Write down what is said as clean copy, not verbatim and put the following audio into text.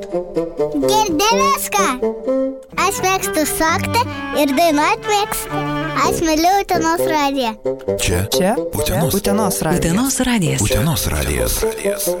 Girdėjęs ką? Aš mėgstu šokti ir dainuoti mėgstu. Aš myliu Utenos radiją. Čia Utenos radijas. Utenos radijas.